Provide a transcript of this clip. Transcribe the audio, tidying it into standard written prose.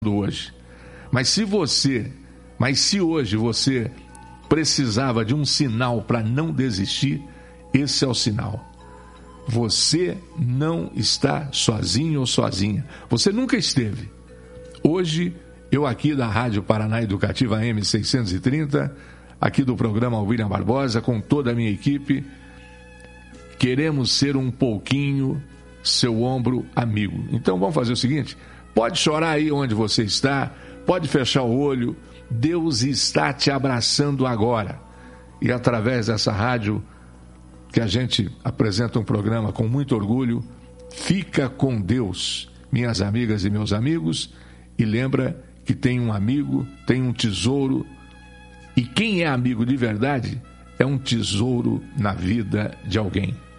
hoje. Mas se hoje você precisava de um sinal para não desistir, esse é o sinal. Você não está sozinho ou sozinha. Você nunca esteve. Hoje, eu aqui da Rádio Paraná Educativa AM 630, aqui do programa William Barbosa, com toda a minha equipe, queremos ser um pouquinho seu ombro amigo. Então vamos fazer o seguinte, pode chorar aí onde você está, pode fechar o olho, Deus está te abraçando agora. E através dessa rádio, que a gente apresenta um programa com muito orgulho, fica com Deus, minhas amigas e meus amigos, e lembra que tem um amigo, tem um tesouro, e quem é amigo de verdade é um tesouro na vida de alguém.